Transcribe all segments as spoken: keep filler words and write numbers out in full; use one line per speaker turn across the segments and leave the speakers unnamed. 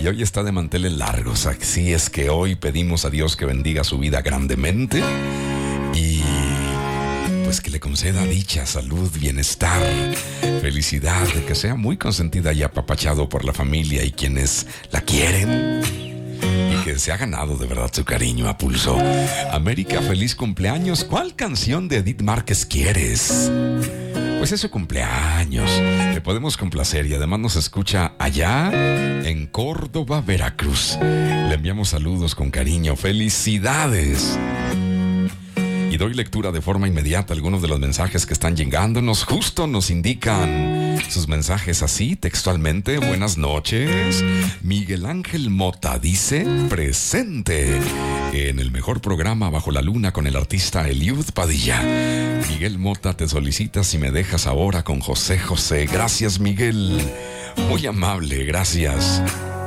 Y hoy está de manteles largos. Así es que hoy pedimos a Dios que bendiga su vida grandemente y pues que le conceda dicha, salud, bienestar, felicidad, de que sea muy consentida y apapachado por la familia y quienes la quieren, y que se ha ganado de verdad su cariño a pulso. América, feliz cumpleaños. ¿Cuál canción de Edith Márquez quieres? Pues es su cumpleaños, le podemos complacer y además nos escucha allá en Córdoba, Veracruz. Le enviamos saludos con cariño, felicidades. Y doy lectura de forma inmediata a algunos de los mensajes que están llegándonos. Justo nos indican sus mensajes así, textualmente. Buenas noches. Miguel Ángel Mota dice, presente en el mejor programa Bajo la Luna con el artista Eliud Padilla. Miguel Mota te solicita si me dejas ahora con José José. Gracias, Miguel. Muy amable, gracias.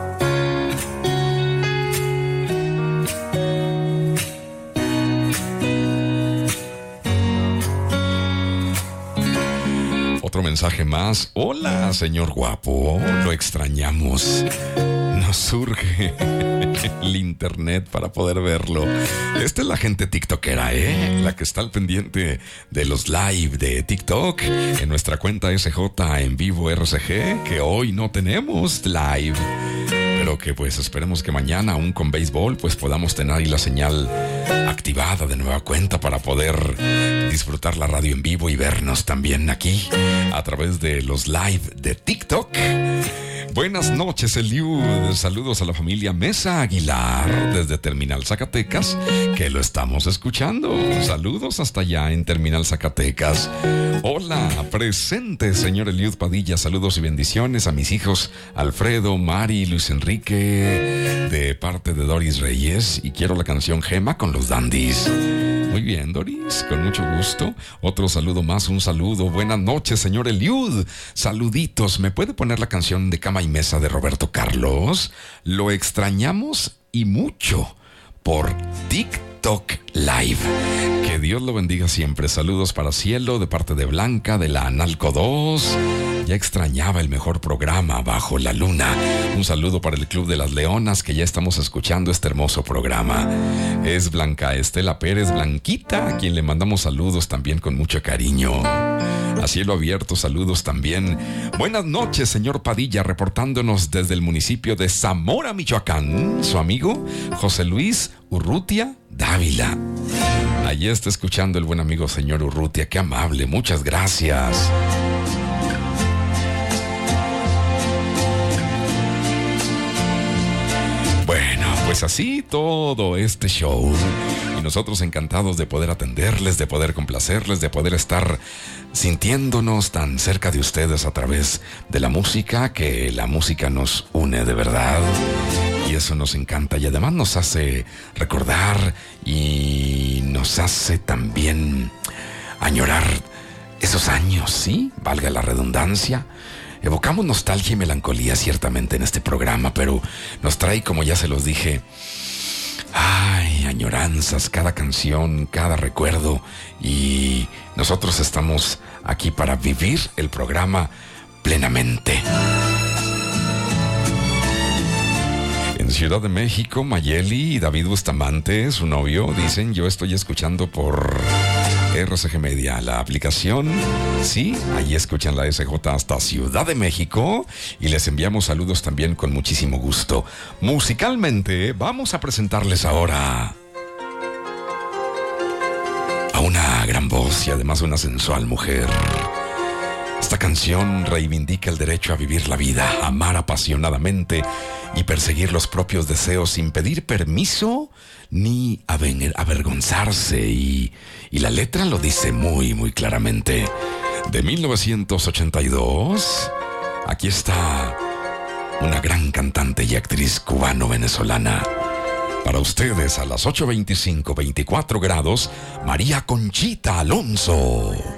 Otro mensaje más. Hola, señor guapo. Lo extrañamos. Nos surge el internet para poder verlo. Esta es la gente tiktokera, ¿eh? La que está al pendiente de los live de TikTok en nuestra cuenta S J en vivo R C G, que hoy no tenemos live, pero que pues esperemos que mañana, aún con béisbol, pues podamos tener ahí la señal activada de nueva cuenta para poder disfrutar la radio en vivo y vernos también aquí a través de los live de TikTok. Buenas noches, Eliud. Saludos a la familia Mesa Aguilar desde Terminal Zacatecas, que lo estamos escuchando. Saludos hasta allá en Terminal Zacatecas. Hola, presente, señor Eliud Padilla. Saludos y bendiciones a mis hijos Alfredo, Mari y Luis Enrique, de parte de Doris Reyes. Y quiero la canción Gema con los Dandis. Muy bien, Doris, con mucho gusto. Otro saludo más, un saludo. Buenas noches, señor Eliud. Saluditos. ¿Me puede poner la canción de Cama y Mesa de Roberto Carlos? Lo extrañamos y mucho por TikTok Live. Que Dios lo bendiga siempre. Saludos para Cielo de parte de Blanca de la Analco dos. Ya extrañaba el mejor programa Bajo la Luna. Un saludo para el Club de las Leonas, que ya estamos escuchando este hermoso programa. Es Blanca Estela Pérez, Blanquita, a quien le mandamos saludos también con mucho cariño. A cielo abierto, saludos también. Buenas noches, señor Padilla, reportándonos desde el municipio de Zamora, Michoacán, su amigo José Luis Urrutia Dávila. Allí está escuchando el buen amigo señor Urrutia, qué amable, muchas gracias. Bueno, pues así todo este show. Y nosotros encantados de poder atenderles, de poder complacerles, de poder estar sintiéndonos tan cerca de ustedes a través de la música, que la música nos une de verdad. Y eso nos encanta y además nos hace recordar y nos hace también añorar esos años, ¿sí? Valga la redundancia. Evocamos nostalgia y melancolía ciertamente en este programa, pero nos trae, como ya se los dije, ay, añoranzas, cada canción, cada recuerdo, y nosotros estamos aquí para vivir el programa plenamente. En Ciudad de México, Mayeli y David Bustamante, su novio, dicen, yo estoy escuchando por R C G Media, la aplicación. Sí, ahí escuchan la S J hasta Ciudad de México y les enviamos saludos también con muchísimo gusto. Musicalmente, vamos a presentarles ahora a una gran voz y además una sensual mujer. Esta canción reivindica el derecho a vivir la vida, amar apasionadamente y perseguir los propios deseos sin pedir permiso ni aver- avergonzarse. Y, y la letra lo dice muy, muy claramente. De mil novecientos ochenta y dos, aquí está una gran cantante y actriz cubano-venezolana. Para ustedes a las ocho veinticinco, veinticuatro grados, María Conchita Alonso.